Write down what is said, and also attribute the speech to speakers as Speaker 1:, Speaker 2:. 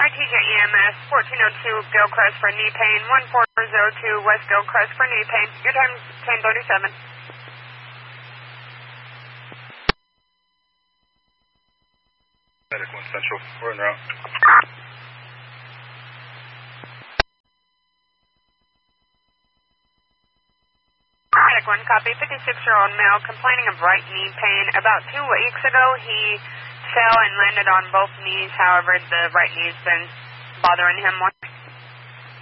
Speaker 1: TJ EMS, 1402 Gilcrest for knee pain, 1402 West Gilcrest for knee pain. Your time is 10:37.
Speaker 2: Medic 1 Central, we're en route.
Speaker 1: Medic 1, copy. 56-year-old male complaining of right knee pain. About 2 weeks ago, he fell and landed on both knees. However, the right knee's been bothering him.